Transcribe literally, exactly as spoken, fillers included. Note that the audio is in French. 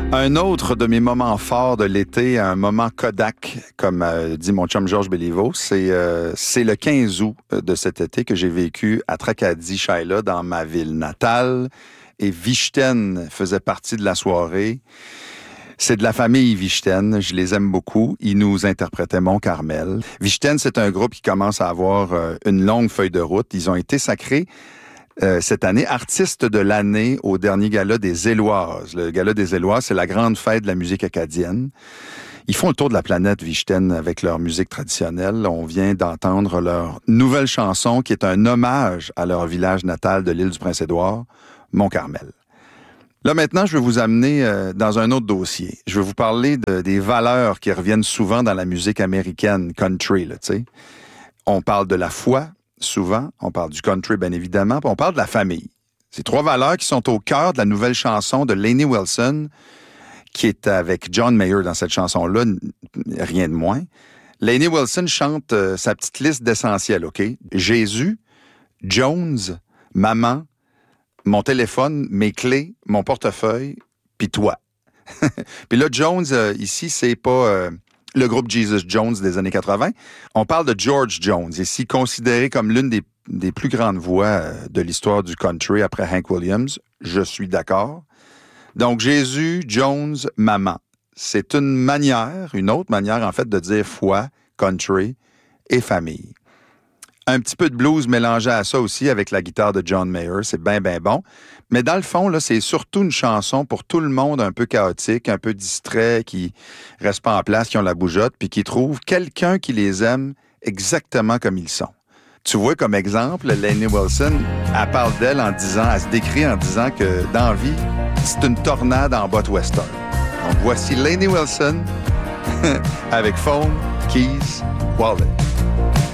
Un autre de mes moments forts de l'été, un moment Kodak, comme euh, dit mon chum Georges Béliveau, c'est, euh, c'est le quinze août de cet été que j'ai vécu à Tracadie-Shaila, dans ma ville natale. Et Vichten faisait partie de la soirée. C'est de la famille Vichten, je les aime beaucoup. Ils nous interprétaient Mon Carmel. Vichten, c'est un groupe qui commence à avoir euh, une longue feuille de route. Ils ont été sacrés Euh, cette année, artiste de l'année au dernier gala des Éloises. Le gala des Éloises, c'est la grande fête de la musique acadienne. Ils font le tour de la planète, Vichten, avec leur musique traditionnelle. On vient d'entendre leur nouvelle chanson qui est un hommage à leur village natal de l'île du Prince-Édouard, Mon Carmel. Là, maintenant, je vais vous amener euh, dans un autre dossier. Je vais vous parler de, des valeurs qui reviennent souvent dans la musique américaine, country, là, tu sais. On parle de la foi, souvent, on parle du country, bien évidemment, puis on parle de la famille. Ces trois valeurs qui sont au cœur de la nouvelle chanson de Lainey Wilson, qui est avec John Mayer dans cette chanson-là, rien de moins. Lainey Wilson chante euh, sa petite liste d'essentiels, OK? Jésus, Jones, maman, mon téléphone, mes clés, mon portefeuille, puis toi. Puis là, Jones, euh, ici, c'est pas... Euh, le groupe Jesus Jones des années quatre-vingt. On parle de George Jones, ici considéré comme l'une des, des plus grandes voix de l'histoire du country après Hank Williams. Je suis d'accord. Donc, Jésus, Jones, maman. C'est une manière, une autre manière, en fait, de dire foi, country et famille. Un petit peu de blues mélangé à ça aussi avec la guitare de John Mayer. C'est bien, bien bon. Mais dans le fond, là, c'est surtout une chanson pour tout le monde un peu chaotique, un peu distrait, qui reste pas en place, qui ont la bougeotte, puis qui trouve quelqu'un qui les aime exactement comme ils sont. Tu vois, comme exemple, Lainey Wilson, elle parle d'elle en disant, elle se décrit en disant que dans la vie, c'est une tornade en botte western. Donc voici Lainey Wilson avec Phone, Keys, Wallet.